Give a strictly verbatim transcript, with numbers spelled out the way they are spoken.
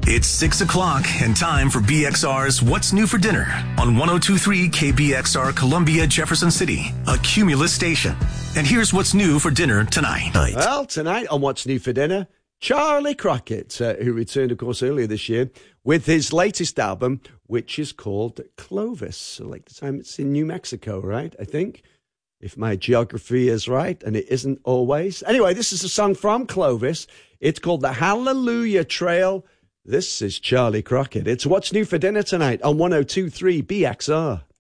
It's six o'clock and time for B X R's What's New for Dinner on one oh two point three K B X R Columbia, Jefferson City, a Cumulus station. And here's what's new for dinner tonight. Well, tonight on What's New for Dinner, Charlie Crockett, uh, who returned, of course, earlier this year with his latest album, which is called Clovis. So like the time it's in New Mexico, right? I think, if my geography is right, and it isn't always. Anyway, this is a song from Clovis. It's called The Hallelujah Trail. This is Charlie Crockett. It's What's New for Dinner tonight on one oh two point three B X R.